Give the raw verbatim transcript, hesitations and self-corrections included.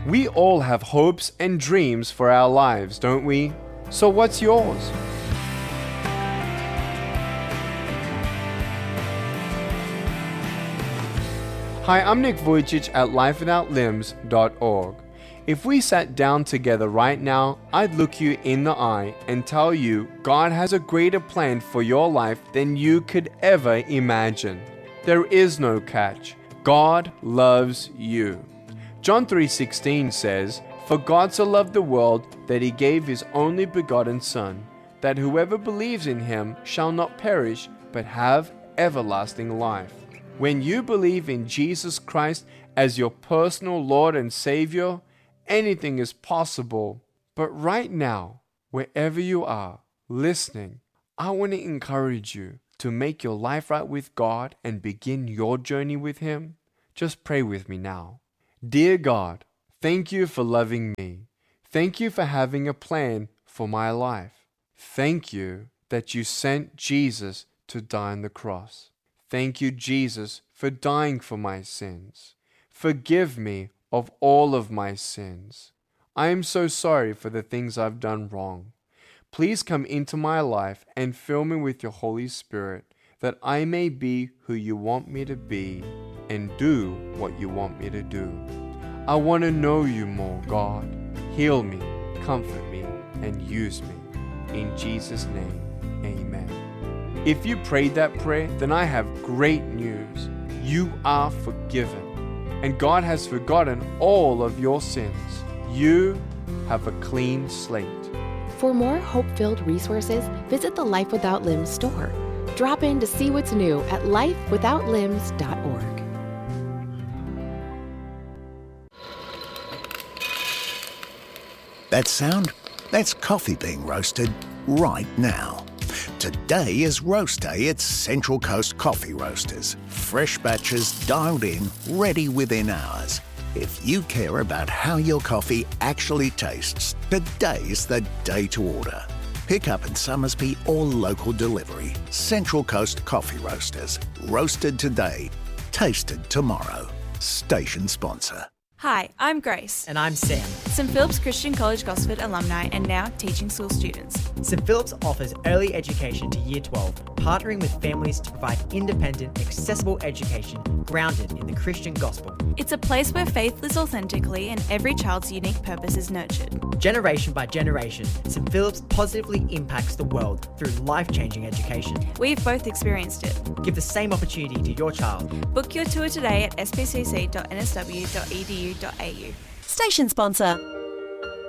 We all have hopes and dreams for our lives, don't we? So what's yours? Hi, I'm Nick Vujicic at life without limbs dot org. If we sat down together right now, I'd look you in the eye and tell you God has a greater plan for your life than you could ever imagine. There is no catch. God loves you. John three sixteen says, "For God so loved the world that he gave his only begotten Son, that whoever believes in him shall not perish, but have everlasting life." When you believe in Jesus Christ as your personal Lord and Savior, anything is possible. But right now, wherever you are listening, I want to encourage you to make your life right with God and begin your journey with him. Just pray with me now. Dear God, thank you for loving me. Thank you for having a plan for my life. Thank you that you sent Jesus to die on the cross. Thank you, Jesus, for dying for my sins. Forgive me of all of my sins. I am so sorry for the things I've done wrong. Please come into my life and fill me with your Holy Spirit, that I may be who you want me to be and do what you want me to do. I want to know you more, God. Heal me, comfort me, and use me. In Jesus' name, amen. If you prayed that prayer, then I have great news. You are forgiven, and God has forgotten all of your sins. You have a clean slate. For more hope-filled resources, visit the Life Without Limbs store. Drop in to see what's new at life without limbs dot org. That sound? That's coffee being roasted right now. Today is Roast Day at Central Coast Coffee Roasters. Fresh batches dialed in, ready within hours. If you care about how your coffee actually tastes, today's the day to order. Pick up in Summersby or local delivery. Central Coast Coffee Roasters. Roasted today, tasted tomorrow. Station sponsor. Hi, I'm Grace. And I'm Sam. Saint Philip's Christian College Gosford alumni and now teaching school students. Saint Philip's offers early education to Year twelve, partnering with families to provide independent, accessible education grounded in the Christian gospel. It's a place where faith lives authentically and every child's unique purpose is nurtured. Generation by generation, Saint Philip's positively impacts the world through life-changing education. We've both experienced it. Give the same opportunity to your child. Book your tour today at s p c c dot n s w dot e d u dot a u. Station sponsor.